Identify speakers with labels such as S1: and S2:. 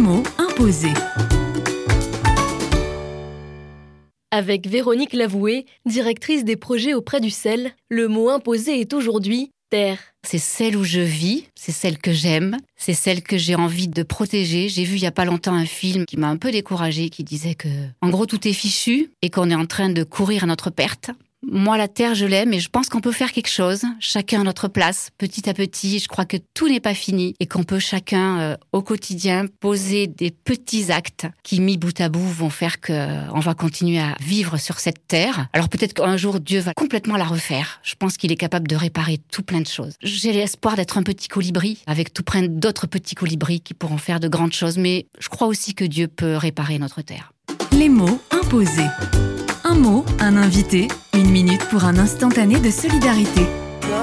S1: mot imposé.
S2: Avec Véronique Lavoué, directrice des projets auprès du CEL, le mot imposé est aujourd'hui terre.
S3: C'est celle où je vis, c'est celle que j'aime, c'est celle que j'ai envie de protéger. J'ai vu il y a pas longtemps un film qui m'a un peu découragée, qui disait que, en gros, tout est fichu et qu'on est en train de courir à notre perte. Moi, la terre, je l'aime et je pense qu'on peut faire quelque chose, chacun à notre place, petit à petit. Je crois que tout n'est pas fini et qu'on peut chacun, au quotidien, poser des petits actes qui, mis bout à bout, vont faire qu'on va continuer à vivre sur cette terre. Alors peut-être qu'un jour, Dieu va complètement la refaire. Je pense qu'il est capable de réparer tout plein de choses. J'ai l'espoir d'être un petit colibri, avec tout plein d'autres petits colibris qui pourront faire de grandes choses. Mais je crois aussi que Dieu peut réparer notre terre.
S1: Les mots imposés. Un mot, un invité, 1 minute pour un instantané de solidarité.